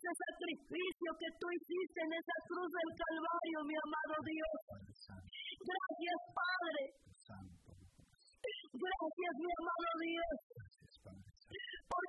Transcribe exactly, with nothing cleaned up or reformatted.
ese sacrificio que tú hiciste en esa cruz del Calvario, mi amado Dios. Gracias, Padre. Gracias, mi amado Dios.